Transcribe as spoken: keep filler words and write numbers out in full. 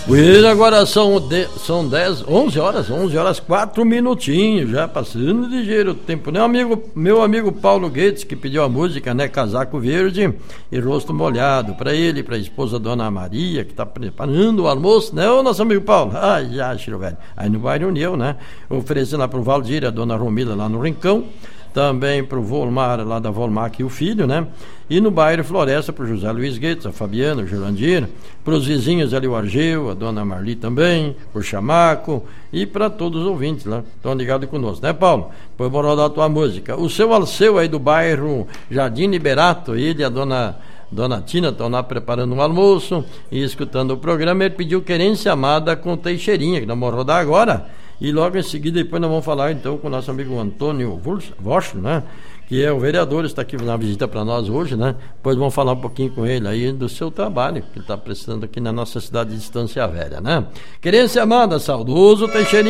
Pois agora são, de, são dez, onze horas, onze horas, quatro minutinhos, já passando ligeiro o tempo, né? Amigo, meu amigo Paulo Guedes, que pediu a música, né? Casaco Verde e Rosto Molhado, para ele, para a esposa Dona Maria, que está preparando o almoço, né? Ô, nosso amigo Paulo, ai, já, Chiro velho, aí no bairro União, né? Oferecendo lá pro Valdir, a Dona Romila lá no Rincão, também pro Volmar lá da Volmac e o filho, né? E no bairro Floresta pro José Luiz Guedes, a Fabiana, o Jurandir, pros vizinhos ali o Argeu, a Dona Marli também, o Chamaco e para todos os ouvintes lá, estão ligados conosco, né, Paulo? Depois vou rodar a tua música. O seu Alceu aí do bairro Jardim Liberato, ele e a Dona Dona Tina estão lá preparando um almoço e escutando o programa. Ele pediu Querência Amada com Teixeirinha, que nós vamos rodar agora. E logo em seguida, depois nós vamos falar então com o nosso amigo Antônio Vosch, né? Que é o vereador, está aqui na visita para nós hoje, né? Depois vamos falar um pouquinho com ele aí do seu trabalho, que ele está prestando aqui na nossa cidade de Estância Velha, né? Querência Amada, saudoso Teixeirinha.